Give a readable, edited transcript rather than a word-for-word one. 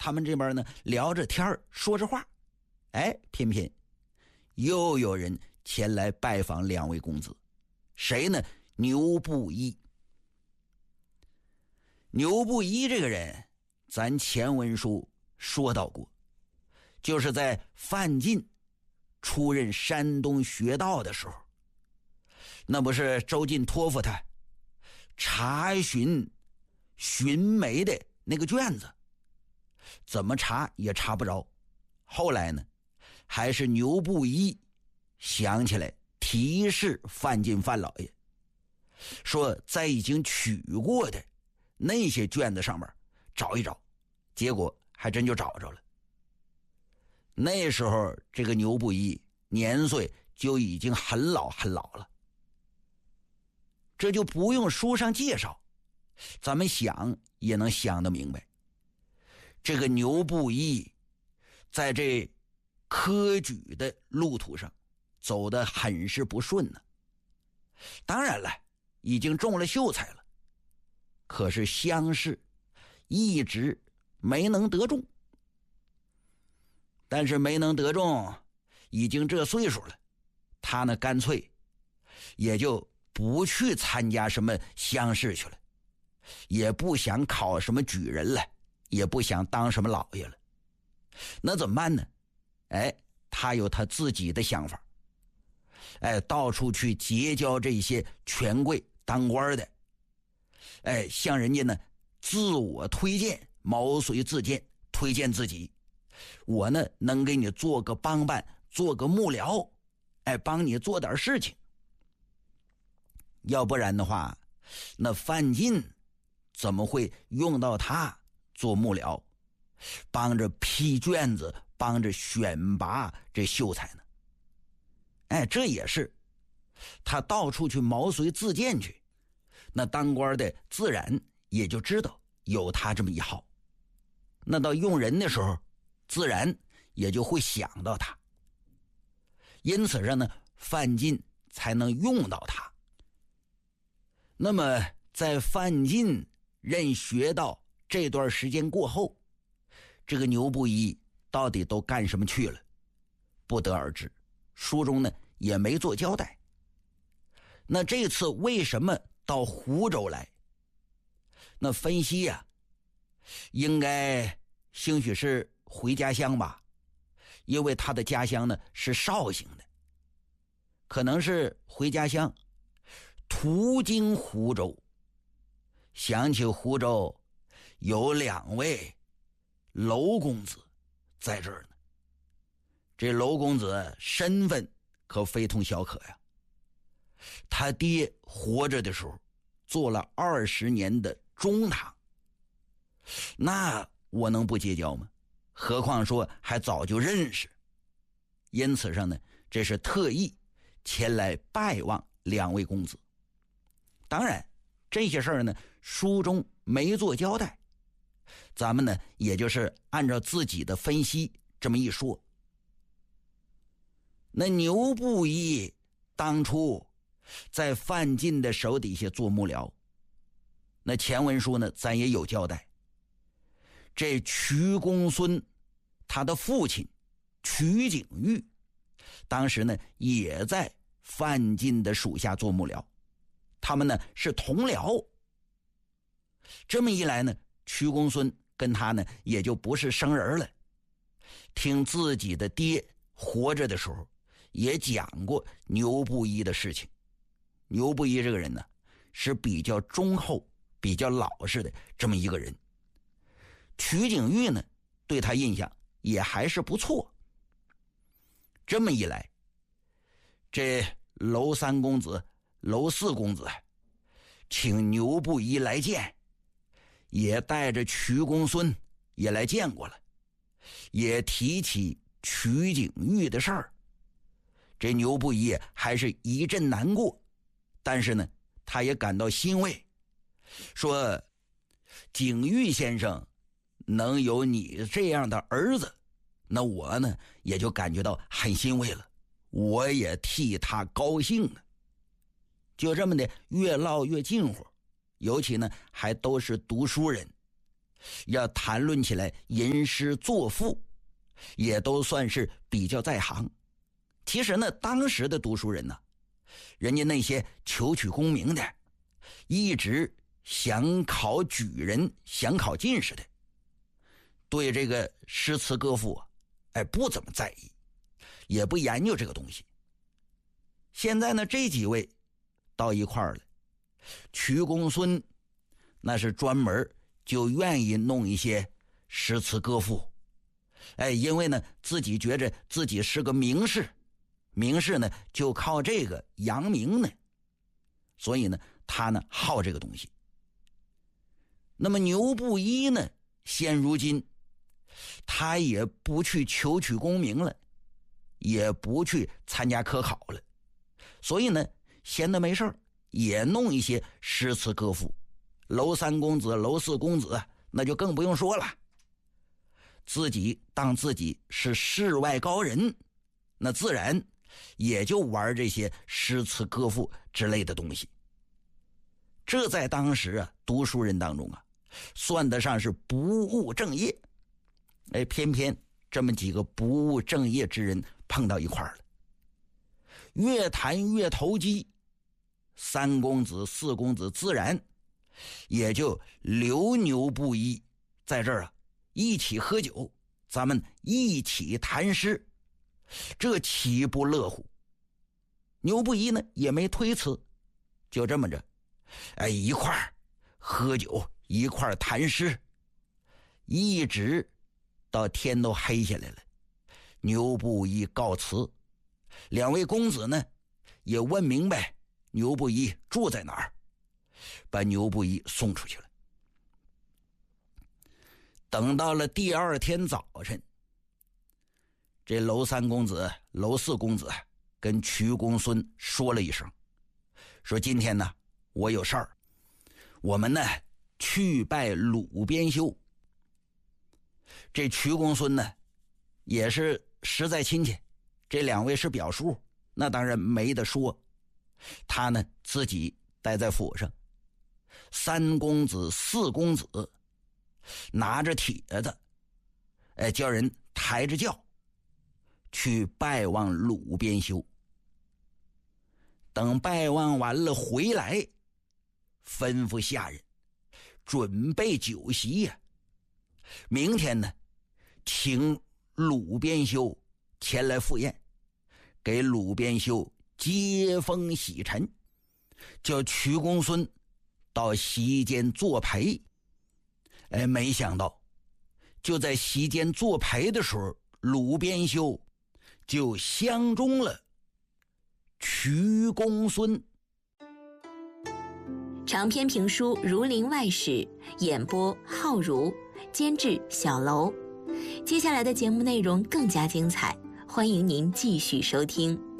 他们这边呢聊着天说着话，偏偏又有人前来拜访两位公子。谁呢？牛不一。牛不一这个人咱前文书说到过，就是在范进出任山东学道的时候，那不是周进托付他查询寻梅的那个卷子，怎么查也查不着。后来呢，还是牛不一想起来提示范进范老爷，说在已经取过的那些卷子上面找一找，结果还真就找着了。那时候这个牛不一年岁就已经很老了，这就不用书上介绍，咱们想也能想得明白。这个牛不一在这科举的路途上走得很是不顺呢。当然了，已经中了秀才了，可是乡试一直没能得中。但是没能得中，已经这岁数了，他呢干脆也就不去参加什么乡试去了，也不想考什么举人了，也不想当什么老爷了。那怎么办呢？他有他自己的想法，到处去结交这些权贵当官的，向人家呢自我推荐，毛遂自荐，推荐自己，我呢能给你做个帮办，做个幕僚，帮你做点事情。要不然的话，那范进怎么会用到他做幕僚，帮着批卷子，帮着选拔这秀才呢？这也是他到处去毛遂自荐去，那当官的自然也就知道有他这么一号，那到用人的时候自然也就会想到他，因此上呢范进才能用到他。那么在范进任学道这段时间过后，这个牛不一到底都干什么去了，不得而知，书中呢也没做交代。那这次为什么到湖州来？那分析应该兴许是回家乡吧，因为他的家乡呢是绍兴的，可能是回家乡途经湖州，想起湖州有两位娄公子在这儿呢。这娄公子身份可非同小可呀，他爹活着的时候做了20年的中堂，那我能不结交吗？何况说还早就认识。因此上呢，这是特意前来拜望两位公子。当然这些事儿呢书中没做交代，咱们呢也就是按照自己的分析这么一说。那牛不一当初在范进的手底下做幕僚，那前文书呢咱也有交代，这瞿公孙他的父亲瞿景玉当时呢也在范进的属下做幕僚，他们呢是同僚。这么一来呢，瞿公孙跟他呢也就不是生人了。听自己的爹活着的时候也讲过牛不一的事情。牛不一这个人呢是比较忠厚比较老实的这么一个人，瞿景玉呢对他印象也还是不错。这么一来，这娄三公子娄四公子请牛不一来见，也带着瞿公孙也来见过了，也提起瞿景玉的事儿。这牛不一还是一阵难过，但是呢他也感到欣慰，说景玉先生能有你这样的儿子，那我呢也就感觉到很欣慰了，我也替他高兴啊。就这么的越唠越近乎，尤其呢还都是读书人， 要谈论起来吟诗作赋，也都算是比较在行。其实呢，当时的读书人呢，人家那些求取功名的，一直想考举人、想考进士的，对这个诗词歌赋不怎么在意，也不研究这个东西。现在呢，这几位到一块儿了，瞿公孙那是专门就愿意弄一些诗词歌赋，因为呢自己觉着自己是个名士，名士呢就靠这个扬名呢，所以呢他呢好这个东西。那么牛不一呢，现如今他也不去求取功名了，也不去参加科考了，所以呢闲得没事儿也弄一些诗词歌赋。娄三公子、娄四公子那就更不用说了，自己当自己是世外高人，那自然也就玩这些诗词歌赋之类的东西。这在当时读书人当中算得上是不务正业。偏偏这么几个不务正业之人碰到一块儿了，越谈越投机，三公子、四公子自然也就留牛不一在这儿一起喝酒，咱们一起谈诗，这岂不乐乎？牛不一呢也没推辞，就这么着，一块儿喝酒，一块儿谈诗，一直到天都黑下来了。牛不一告辞，两位公子呢也问明白牛不一住在哪儿，把牛不一送出去了。等到了第二天早晨，这娄三公子、娄四公子跟瞿公孙说了一声，说今天呢我有事儿，我们呢去拜鲁边修。这瞿公孙呢也是实在亲戚，这两位是表叔，那当然没得说，他呢自己待在府上。三公子、四公子拿着帖子，叫人抬着轿去拜望鲁边修。等拜望完了回来，吩咐下人准备酒席呀。明天呢，请鲁边修前来赴宴，给鲁边修接风洗尘，叫瞿公孙到席间作陪。没想到就在席间作陪的时候，鲁边修就相中了瞿公孙。 长篇评书《儒林外史》，演播浩如，监制小楼。接下来的节目内容更加精彩，欢迎您继续收听。